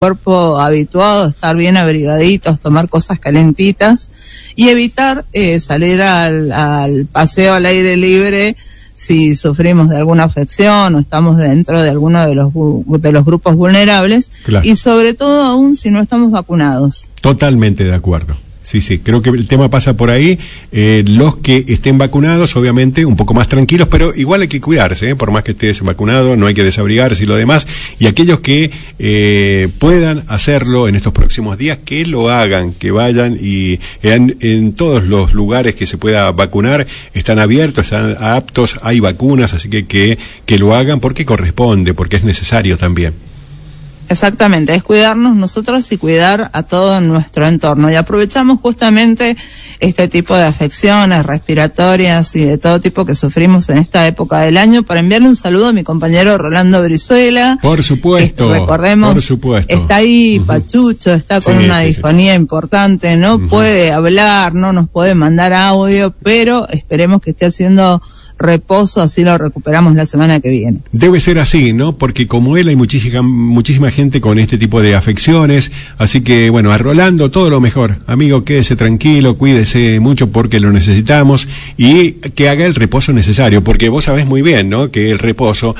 cuerpo habituado a estar bien abrigaditos, tomar cosas calentitas y evitar salir al paseo al aire libre si sufrimos de alguna afección o estamos dentro de alguno de los grupos vulnerables, claro. Y sobre todo aún si no estamos vacunados. Totalmente de acuerdo. Sí, creo que el tema pasa por ahí. Los que estén vacunados, obviamente, un poco más tranquilos, pero igual hay que cuidarse, por más que estés vacunado, no hay que desabrigarse y lo demás. Y aquellos que puedan hacerlo en estos próximos días, que lo hagan, que vayan y en todos los lugares que se pueda vacunar, están abiertos, están aptos, hay vacunas, así que lo hagan porque corresponde, porque es necesario también. Exactamente, es cuidarnos nosotros y cuidar a todo nuestro entorno. Y aprovechamos justamente este tipo de afecciones respiratorias y de todo tipo que sufrimos en esta época del año para enviarle un saludo a mi compañero Rolando Brizuela. Por supuesto. Recordemos, por supuesto. Está ahí pachucho, está con una disfonía importante, no puede hablar, no nos puede mandar audio, pero esperemos que esté haciendo reposo, así lo recuperamos la semana que viene. Debe ser así, ¿no? Porque como él hay muchísima gente con este tipo de afecciones, así que bueno, a Rolando todo lo mejor. Amigo, quédese tranquilo, cuídese mucho porque lo necesitamos y que haga el reposo necesario, porque vos sabés muy bien, ¿no? Que el reposo,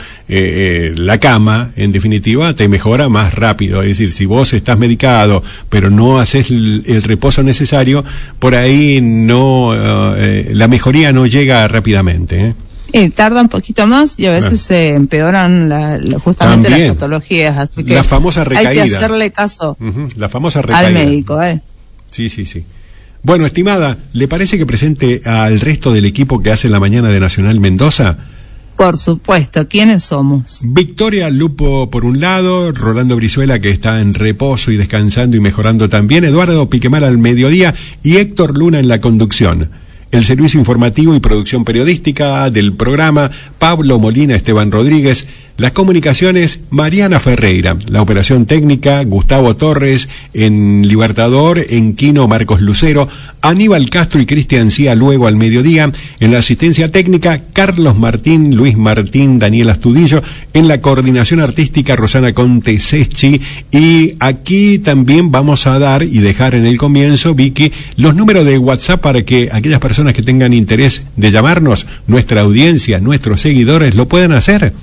la cama, en definitiva, te mejora más rápido. Es decir, si vos estás medicado, pero no haces el reposo necesario, por ahí no, la mejoría no llega rápidamente, ¿eh? Tarda un poquito más y a veces se empeoran justamente también las patologías, así que la famosa recaída. Hay que hacerle caso la famosa recaída al médico. Sí. Bueno, estimada, ¿le parece que presente al resto del equipo que hace la mañana de Nacional Mendoza? Por supuesto, ¿quiénes somos? Victoria Lupo por un lado, Rolando Brizuela que está en reposo y descansando y mejorando también, Eduardo Piquemar al mediodía y Héctor Luna en la conducción. El servicio informativo y producción periodística del programa, Pablo Molina, Esteban Rodríguez. Las comunicaciones, Mariana Ferreira. La operación técnica, Gustavo Torres. En Libertador, en Quino, Marcos Lucero. Aníbal Castro y Cristian Cía luego al mediodía. En la asistencia técnica, Carlos Martín, Luis Martín, Daniel Astudillo. En la coordinación artística, Rosana Conte Seschi. Y aquí también vamos a dar y dejar en el comienzo, Vicky, los números de WhatsApp para que aquellas personas que tengan interés de llamarnos, nuestra audiencia, nuestros seguidores, lo puedan hacer.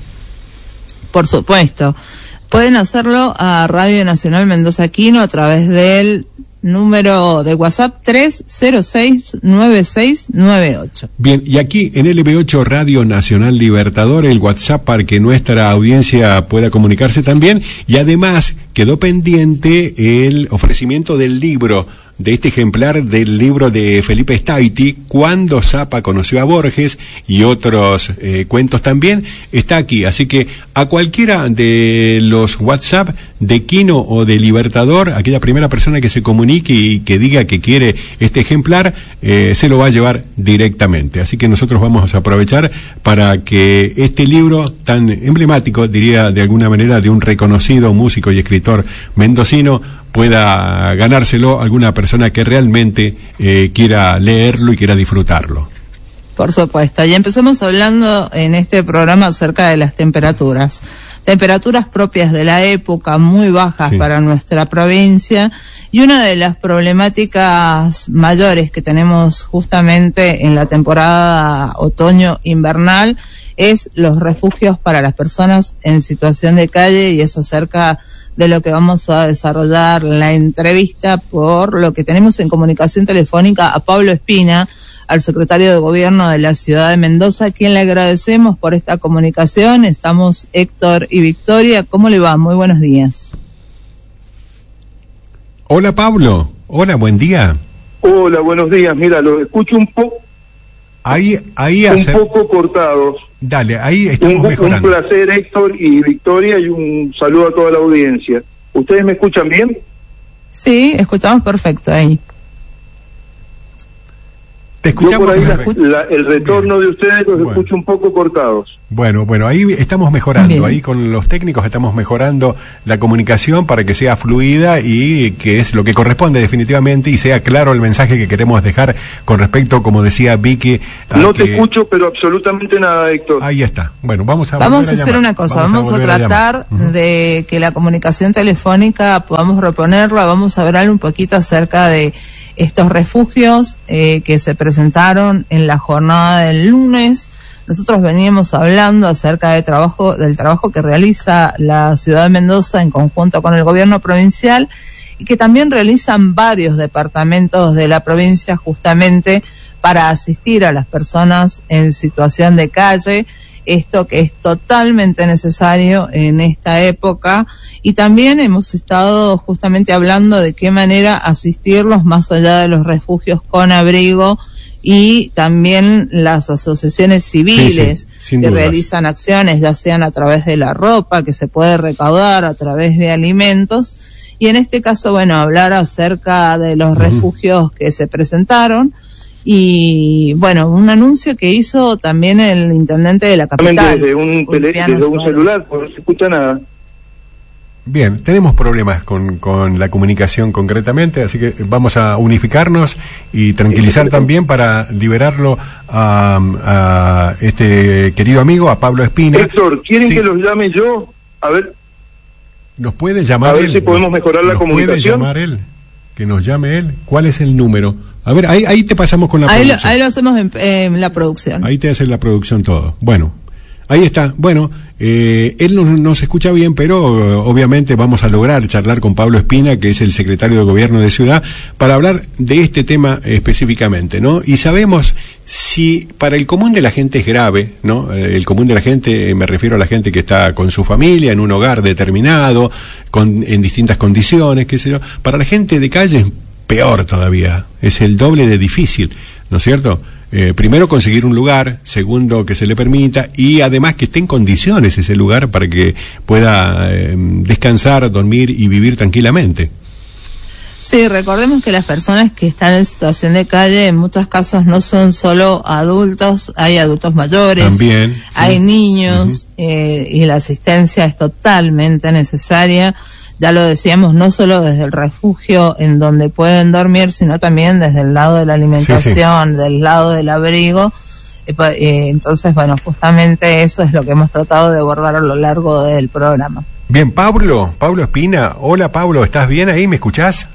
Por supuesto. Pueden hacerlo a Radio Nacional Mendoza Quino a través del número de WhatsApp 306-9698. Bien, y aquí en LB8 Radio Nacional Libertador, el WhatsApp para que nuestra audiencia pueda comunicarse también, y además quedó pendiente el ofrecimiento del libro, de este ejemplar del libro de Felipe Staiti, Cuando Zappa conoció a Borges, y otros cuentos también, está aquí. Así que a cualquiera de los WhatsApp de Quino o de Libertador, aquella primera persona que se comunique y que diga que quiere este ejemplar, se lo va a llevar directamente. Así que nosotros vamos a aprovechar para que este libro tan emblemático, diría de alguna manera, de un reconocido músico y escritor mendocino, pueda ganárselo alguna persona que realmente quiera leerlo y quiera disfrutarlo. Por supuesto, y empezamos hablando en este programa acerca de las temperaturas propias de la época, muy bajas para nuestra provincia, y una de las problemáticas mayores que tenemos justamente en la temporada otoño-invernal es los refugios para las personas en situación de calle, y es acerca de lo que vamos a desarrollar la entrevista, por lo que tenemos en comunicación telefónica a Pablo Espina, al secretario de Gobierno de la ciudad de Mendoza, a quien le agradecemos por esta comunicación. Estamos Héctor y Victoria. ¿Cómo le va? Muy buenos días. Hola Pablo, hola, buen día. Hola, buenos días. Mira, los escucho un poco. Un poco cortados. Dale, ahí estamos mejorando. Un placer, Héctor y Victoria, y un saludo a toda la audiencia. ¿Ustedes me escuchan bien? Sí, escuchamos perfecto ahí. Te escuchamos. Yo por ahí el retorno de ustedes los escucho un poco cortados. Bueno, ahí estamos mejorando, Bien. ahí con los técnicos estamos mejorando la comunicación para que sea fluida y que es lo que corresponde definitivamente y sea claro el mensaje que queremos dejar con respecto, como decía Vicky. No te escucho, pero absolutamente nada, Héctor. Ahí está. Bueno, vamos a hacer una cosa, vamos a tratar de que la comunicación telefónica podamos reponerla, vamos a hablar un poquito acerca de estos refugios que se presentaron en la jornada del lunes. Nosotros veníamos hablando acerca del trabajo que realiza la ciudad de Mendoza en conjunto con el gobierno provincial y que también realizan varios departamentos de la provincia justamente para asistir a las personas en situación de calle, esto que es totalmente necesario en esta época. Y también hemos estado justamente hablando de qué manera asistirlos más allá de los refugios con abrigo y también las asociaciones civiles que realizan acciones, ya sean a través de la ropa que se puede recaudar, a través de alimentos, y en este caso, bueno, hablar acerca de los refugios que se presentaron, y bueno, un anuncio que hizo también el intendente de la capital. Desde un celular, porque no se escucha nada. Bien, tenemos problemas con la comunicación concretamente, así que vamos a unificarnos y tranquilizar también para liberarlo a este querido amigo, a Pablo Espina. Héctor, ¿quieren que los llame yo? A ver. ¿Nos puede llamar él? A ver si podemos mejorar la comunicación. ¿Puede llamar él? Que nos llame él. ¿Cuál es el número? A ver, ahí te pasamos con la producción. Ahí lo hacemos en la producción. Ahí te hace la producción todo. Bueno, ahí está. Bueno, él no se escucha bien, pero obviamente vamos a lograr charlar con Pablo Espina, que es el secretario de Gobierno de Ciudad, para hablar de este tema específicamente, ¿no? Y sabemos si para el común de la gente es grave, ¿no? El común de la gente, me refiero a la gente que está con su familia, en un hogar determinado, en distintas condiciones, qué sé yo. Para la gente de calle es peor todavía, es el doble de difícil, ¿no es cierto? Primero conseguir un lugar, segundo que se le permita y además que esté en condiciones ese lugar para que pueda descansar, dormir y vivir tranquilamente. Sí, recordemos que las personas que están en situación de calle en muchos casos no son solo adultos, hay adultos mayores, también, hay niños, y la asistencia es totalmente necesaria. Ya lo decíamos, no solo desde el refugio en donde pueden dormir, sino también desde el lado de la alimentación, del lado del abrigo. Entonces, bueno, justamente eso es lo que hemos tratado de abordar a lo largo del programa. Bien, Pablo Espina. Hola, Pablo, ¿estás bien ahí? ¿Me escuchás?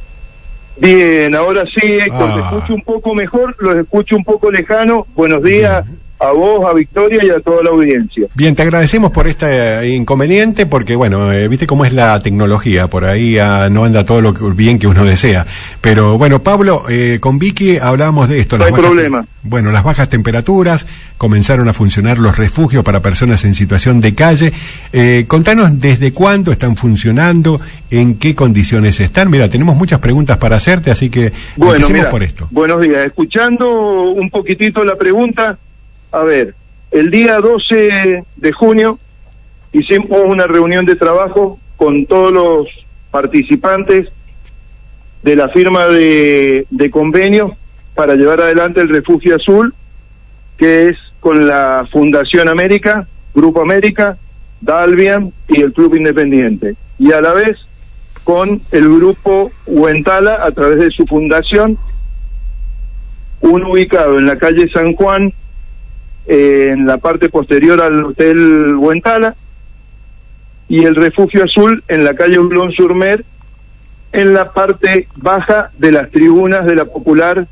Bien, ahora sí, Héctor, te escucho un poco mejor, los escucho un poco lejano. Buenos días a vos, a Victoria y a toda la audiencia. Bien, te agradecemos por este inconveniente, porque bueno, viste cómo es la tecnología, por ahí no anda todo lo bien que uno desea. Pero bueno, Pablo, con Vicky hablábamos de esto. No hay problema. Bueno, las bajas temperaturas, comenzaron a funcionar los refugios para personas en situación de calle. Contanos desde cuándo están funcionando, en qué condiciones están. Mira, tenemos muchas preguntas para hacerte, así que empecemos por esto. Buenos días. Escuchando un poquitito la pregunta, a ver, el día 12 de junio hicimos una reunión de trabajo con todos los participantes de la firma de convenios para llevar adelante el Refugio Azul, que es con la Fundación América, Grupo América, Dalvian y el Club Independiente, y a la vez con el Grupo Huentala a través de su fundación, uno ubicado en la calle San Juan, en la parte posterior al Hotel Huentala, y el Refugio Azul en la calle Boulogne-sur-Mer, en la parte baja de las tribunas de la Popular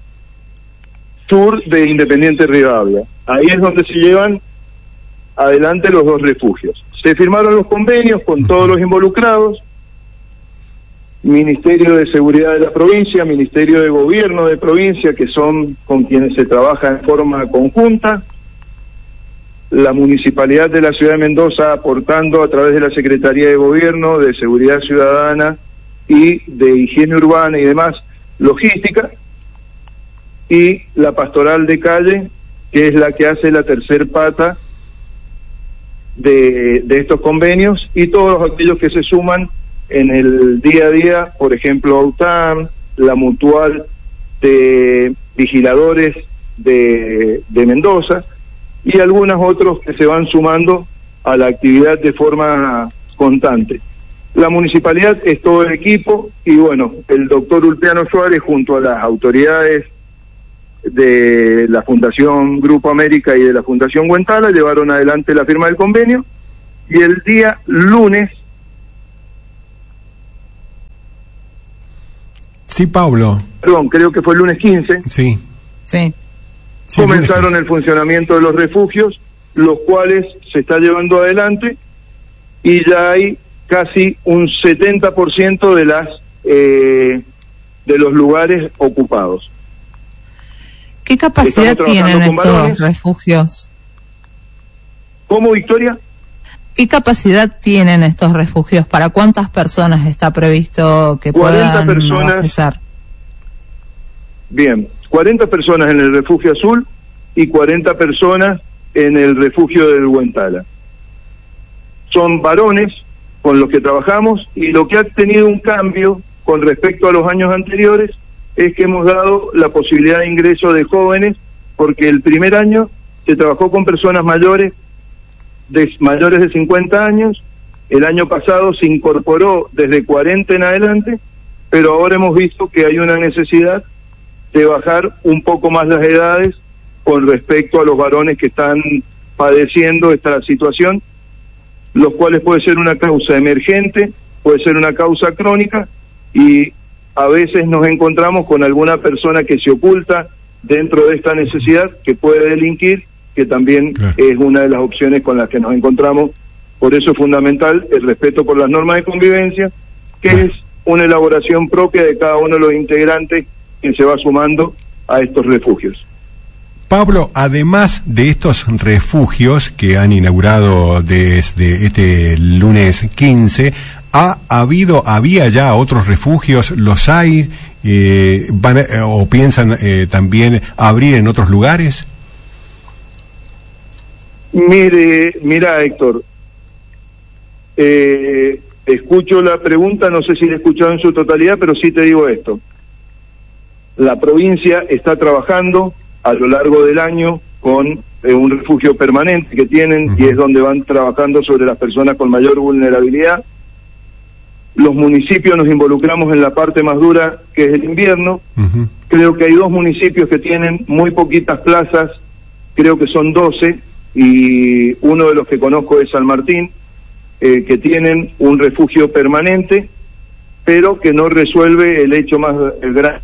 Sur de Independiente Rivadavia. Ahí es donde se llevan adelante los dos refugios. Se firmaron los convenios con todos los involucrados, Ministerio de Seguridad de la provincia, Ministerio de Gobierno de provincia, que son con quienes se trabaja en forma conjunta, la Municipalidad de la Ciudad de Mendoza aportando a través de la Secretaría de Gobierno, de Seguridad Ciudadana y de Higiene Urbana y demás, logística, y la Pastoral de Calle, que es la que hace la tercer pata de estos convenios, y todos aquellos que se suman en el día a día, por ejemplo, AUTAM, la Mutual de Vigiladores de Mendoza, y algunos otros que se van sumando a la actividad de forma constante. La municipalidad es todo el equipo y bueno, el doctor Ulpiano Suárez junto a las autoridades de la Fundación Grupo América y de la Fundación Guentala llevaron adelante la firma del convenio y el día lunes. Sí, Pablo. Perdón, creo que fue el lunes 15. Sí. Sí. Comenzaron el funcionamiento de los refugios, los cuales se está llevando adelante y ya hay casi un 70% de las de los lugares ocupados. ¿Qué capacidad tienen estos refugios? ¿Cómo, Victoria? ¿Qué capacidad tienen estos refugios? ¿Para cuántas personas está previsto que puedan abastecer? Bien, 40 personas en el refugio azul y 40 personas en el refugio del Guentala. Son varones con los que trabajamos y lo que ha tenido un cambio con respecto a los años anteriores es que hemos dado la posibilidad de ingreso de jóvenes, porque el primer año se trabajó con personas mayores de 50 años, el año pasado se incorporó desde 40 en adelante, pero ahora hemos visto que hay una necesidad de bajar un poco más las edades con respecto a los varones que están padeciendo esta situación, los cuales puede ser una causa emergente, puede ser una causa crónica, y a veces nos encontramos con alguna persona que se oculta dentro de esta necesidad, que puede delinquir, que también es una de las opciones con las que nos encontramos. Por eso es fundamental el respeto por las normas de convivencia, que es una elaboración propia de cada uno de los integrantes que se va sumando a estos refugios. Pablo, además de estos refugios que han inaugurado desde este lunes 15, ¿había ya otros refugios? ¿Los hay? ¿Van o piensan también abrir en otros lugares? Mira, Héctor, escucho la pregunta, no sé si la he escuchado en su totalidad, pero sí te digo esto. La provincia está trabajando a lo largo del año con un refugio permanente que tienen, y es donde van trabajando sobre las personas con mayor vulnerabilidad. Los municipios nos involucramos en la parte más dura, que es el invierno. Creo que hay 2 municipios que tienen muy poquitas plazas, creo que son 12, y uno de los que conozco es San Martín, que tienen un refugio permanente, pero que no resuelve el hecho más grande.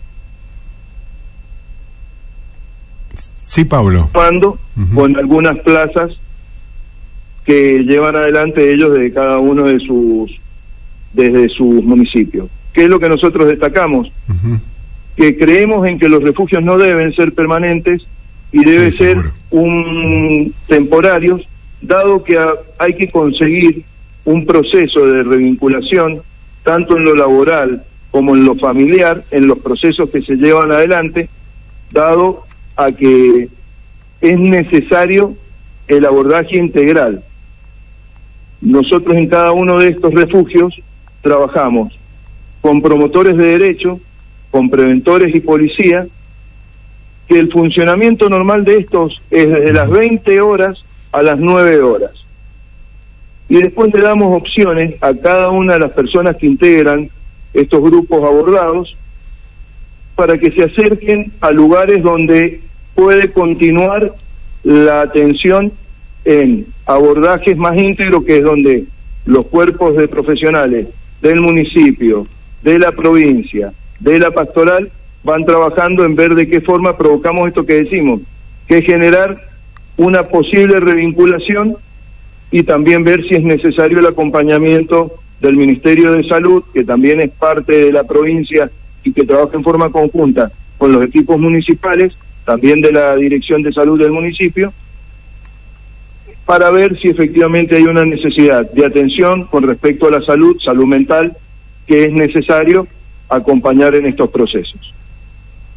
Sí, Pablo. Con algunas plazas que llevan adelante ellos desde cada uno de sus municipios. ¿Qué es lo que nosotros destacamos? Que creemos en que los refugios no deben ser permanentes y debe ser temporarios, dado que hay que conseguir un proceso de revinculación, tanto en lo laboral como en lo familiar, en los procesos que se llevan adelante, dado a que es necesario el abordaje integral. Nosotros en cada uno de estos refugios trabajamos con promotores de derecho, con preventores y policía, que el funcionamiento normal de estos es desde las 20 horas a las 9 horas. Y después le damos opciones a cada una de las personas que integran estos grupos abordados para que se acerquen a lugares donde puede continuar la atención en abordajes más íntegros, que es donde los cuerpos de profesionales del municipio, de la provincia, de la pastoral, van trabajando en ver de qué forma provocamos esto que decimos, que es generar una posible revinculación, y también ver si es necesario el acompañamiento del Ministerio de Salud, que también es parte de la provincia y que trabaja en forma conjunta con los equipos municipales, también de la Dirección de Salud del municipio, para ver si efectivamente hay una necesidad de atención con respecto a la salud mental, que es necesario acompañar en estos procesos.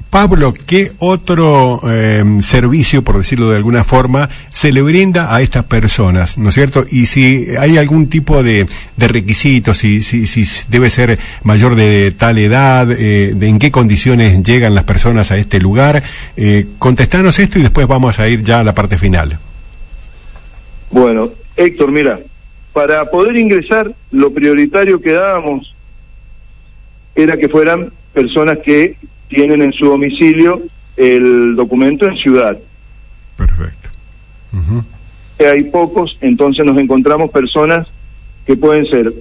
Pablo, ¿qué otro servicio, por decirlo de alguna forma, se le brinda a estas personas, ¿no es cierto? Y si hay algún tipo de requisitos, si debe ser mayor de tal edad, de en qué condiciones llegan las personas a este lugar. Contestanos esto y después vamos a ir ya a la parte final. Bueno, Héctor, mira, para poder ingresar, lo prioritario que dábamos era que fueran personas que tienen en su domicilio el documento en ciudad. Perfecto. Uh-huh. Hay pocos, entonces nos encontramos personas que pueden ser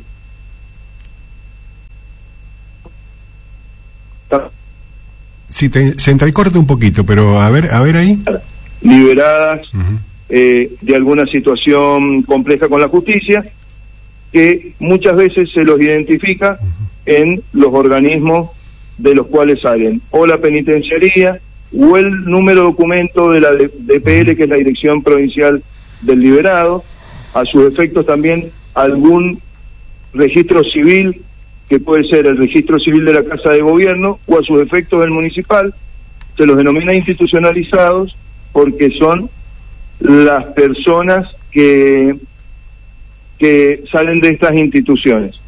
se entrecorta un poquito, pero a ver ahí. Liberadas uh-huh. De alguna situación compleja con la justicia, que muchas veces se los identifica uh-huh. en los organismos de los cuales salen, o la penitenciaría, o el número documento de la DPL, que es la Dirección Provincial del Liberado, a sus efectos también algún registro civil, que puede ser el registro civil de la Casa de Gobierno, o a sus efectos el municipal. Se los denomina institucionalizados porque son las personas que salen de estas instituciones.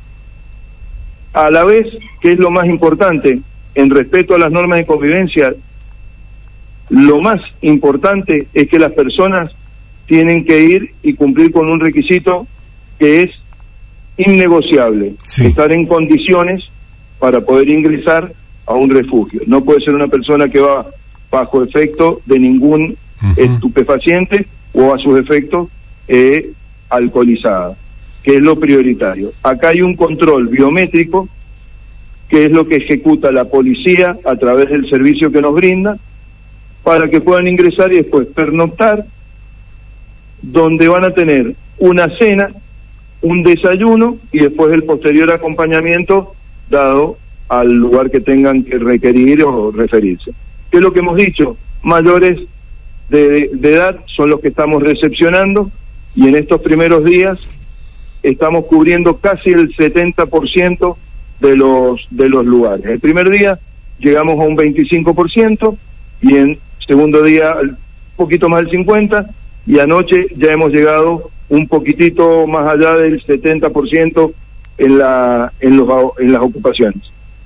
A la vez, que es lo más importante, en respeto a las normas de convivencia, lo más importante es que las personas tienen que ir y cumplir con un requisito que es innegociable, sí. Estar en condiciones para poder ingresar a un refugio. No puede ser una persona que va bajo efecto de ningún uh-huh. estupefaciente o a sus efectos alcoholizada, que es lo prioritario. Acá hay un control biométrico, que es lo que ejecuta la policía a través del servicio que nos brinda, para que puedan ingresar y después pernoctar, donde van a tener una cena, un desayuno y después el posterior acompañamiento dado al lugar que tengan que requerir o referirse. ¿Qué es lo que hemos dicho? Mayores de edad son los que estamos recepcionando, y en estos primeros días estamos cubriendo casi el 70% de los lugares. El primer día llegamos a un 25%, y en segundo día un poquito más del 50%, y anoche ya hemos llegado un poquitito más allá del 70% en las ocupaciones.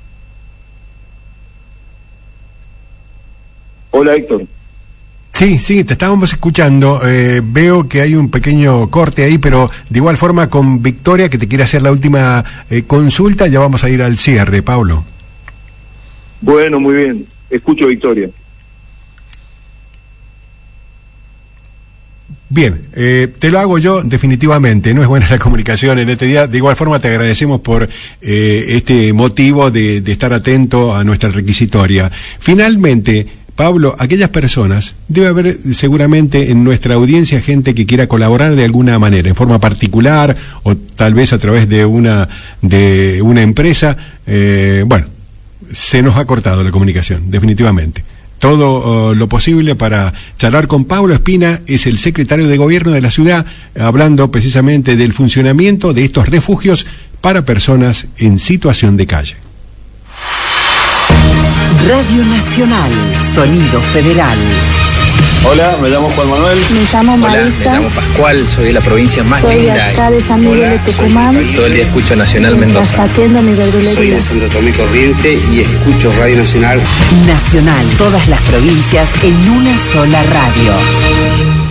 Hola, Héctor. Sí, te estábamos escuchando. Veo que hay un pequeño corte ahí, pero de igual forma con Victoria, que te quiere hacer la última consulta, ya vamos a ir al cierre, Pablo. Bueno, muy bien. Escucho, Victoria. Bien, te lo hago yo definitivamente. No es buena la comunicación en este día. De igual forma te agradecemos por este motivo de estar atento a nuestra requisitoria. Finalmente, Pablo, aquellas personas, debe haber seguramente en nuestra audiencia gente que quiera colaborar de alguna manera, en forma particular o tal vez a través de una empresa. Bueno, se nos ha cortado la comunicación, definitivamente. Todo lo posible para charlar con Pablo Espina, es el secretario de Gobierno de la ciudad, hablando precisamente del funcionamiento de estos refugios para personas en situación de calle. Radio Nacional, Sonido Federal. Hola, me llamo Juan Manuel. Me llamo Marisa. Hola, me llamo Pascual, soy de la provincia más soy linda. Soy de acá de San Miguel de Tucumán. Todo el día escucho Nacional Mendoza. Atiendo mi verdulería. Soy de Santo Tomé Corriente y escucho Radio Nacional. Nacional, todas las provincias en una sola radio.